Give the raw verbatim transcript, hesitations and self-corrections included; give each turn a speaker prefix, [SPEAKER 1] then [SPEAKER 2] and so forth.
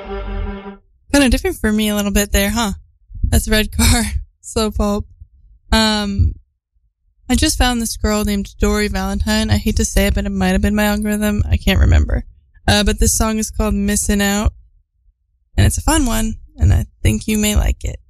[SPEAKER 1] Kind of different for me a little bit there, huh? That's Red Car, Slow Pulp. Um, I just found this girl named Dory Valentine. I hate to say it, but it might have been my algorithm. I can't remember. Uh, but this song is called Missing Out, and it's a fun one, and I think you may like it.